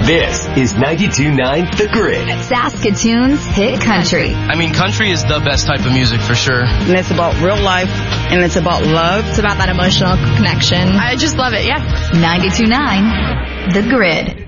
This is 92.9 The Grid. Saskatoon's hit country. I mean, country is the best type of music for sure. And it's about real life, and it's about love. It's about that emotional connection. I just love it, yeah. 92.9 The Grid.